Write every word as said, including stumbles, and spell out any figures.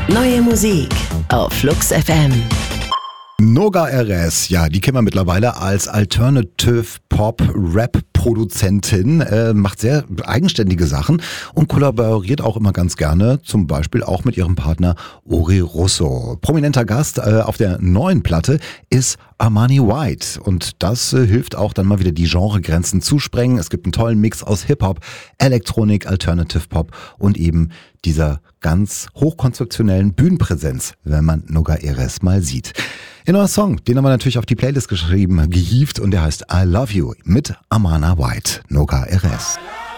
Neue Musik auf Flux F M. Noga R S, ja, die kennen wir mittlerweile als Alternative Pop Rap Produzentin, äh, macht sehr eigenständige Sachen und kollaboriert auch immer ganz gerne, zum Beispiel auch mit ihrem Partner Ori Russo. Prominenter Gast äh, auf der neuen Platte ist Armani White und das äh, hilft auch dann mal wieder die Genregrenzen zu sprengen. Es gibt einen tollen Mix aus Hip-Hop, Elektronik, Alternative Pop und eben dieser ganz hochkonzeptionellen Bühnenpräsenz, wenn man Noga R S mal sieht. Ein neuer Song, den haben wir natürlich auf die Playlist geschrieben, gehievt und der heißt I Love You mit Armani White, Noga R S.